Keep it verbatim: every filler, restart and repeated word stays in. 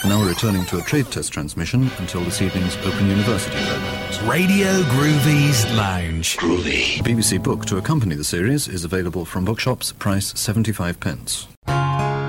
Now we're returning to a trade test transmission until this evening's Open University programmes. Radio Groovy's Lounge. Groovy. The B B C book to accompany the series is available from bookshops, price seventy-five pence.